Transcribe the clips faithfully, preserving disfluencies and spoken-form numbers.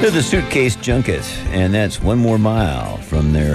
They're the Suitcase Junket, and that's One More Mile from their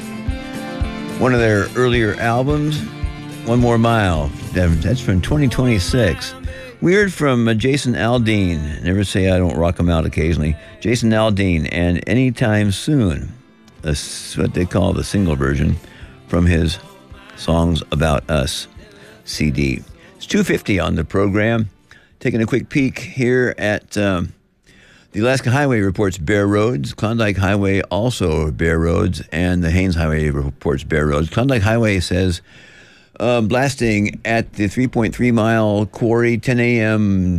one of their earlier albums, One More Mile. That's from twenty twenty-six. We heard from uh, Jason Aldean. Never say I don't rock him out occasionally. Jason Aldean, and Anytime Soon. That's what they call the single version from his Songs About Us C D. It's two fifty on the program. Taking a quick peek here at um, the Alaska Highway reports bare roads. Klondike Highway also bare roads, and the Haines Highway reports bare roads. Klondike Highway says uh, blasting at the three point three mile quarry, ten a.m.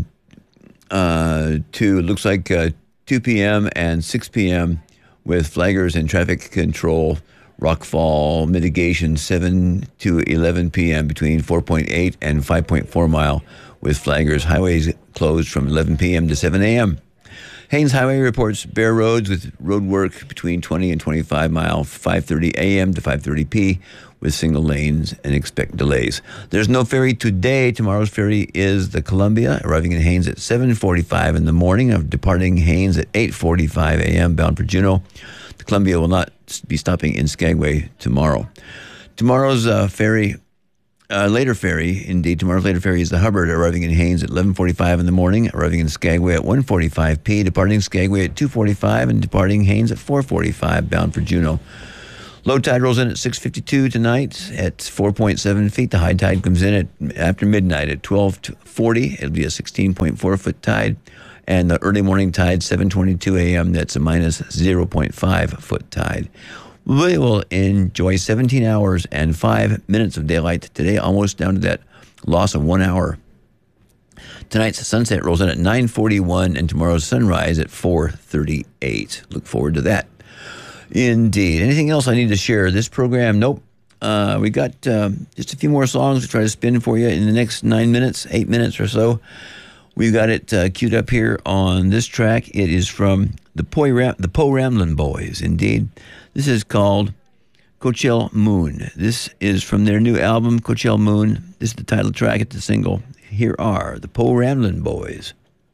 Uh, to, it looks like uh, two p.m. and six p.m. with flaggers and traffic control. Rockfall mitigation, seven to eleven p.m. between four point eight and five point four mile with flaggers. Highways closed from eleven p.m. to seven a.m. Haines Highway reports bare roads with road work between twenty and twenty-five mile, five thirty a.m. to five thirty p.m. with single lanes, and expect delays. There's no ferry today. Tomorrow's ferry is the Columbia, arriving in Haines at seven forty-five in the morning, of departing Haines at eight forty-five a.m. bound for Juneau. The Columbia will not be stopping in Skagway tomorrow. Tomorrow's uh, ferry, uh, later ferry, indeed, tomorrow's later ferry is the Hubbard, arriving in Haines at eleven forty-five in the morning, arriving in Skagway at one forty-five p.m., departing Skagway at two forty-five, and departing Haines at four forty-five, bound for Juneau. Low tide rolls in at six fifty-two tonight at four point seven feet. The high tide comes in at after midnight at twelve forty. It'll be a sixteen point four foot tide. And the early morning tide, seven twenty-two a.m., that's a minus zero point five foot tide. We will enjoy seventeen hours and five minutes of daylight today, almost down to that loss of one hour. Tonight's sunset rolls in at nine forty-one, and tomorrow's sunrise at four thirty-eight. Look forward to that. Indeed. Anything else I need to share? This program, nope. Uh, we got uh, just a few more songs to try to spin for you in the next nine minutes, eight minutes or so. We've got it uh, queued up here on this track. It is from the Poe Ram- the Poe Ramblin' Boys, indeed. This is called Coachelle Moon. This is from their new album, Coachelle Moon. This is the title track. It's the single. Here are the Poe Ramblin' Boys.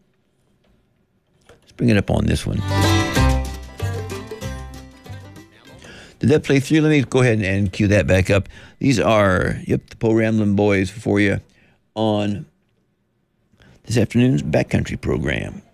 Let's bring it up on this one. Did that play through? Let me go ahead and cue that back up. These are, yep, the Poe Ramblin' Boys for you on this afternoon's Backcountry program.